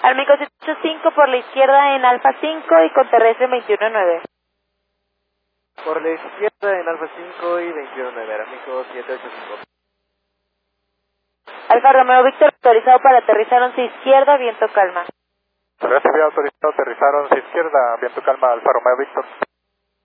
Armico 785 por la izquierda en Alfa 5 y con terrestre 219. Por la izquierda en Alfa 5 y 219, Armico 785. Alfa Romeo Víctor autorizado para aterrizar 11 izquierda, viento calma. Recibido autorizado, aterrizar 11 izquierda, viento calma, Alfa Romeo Víctor.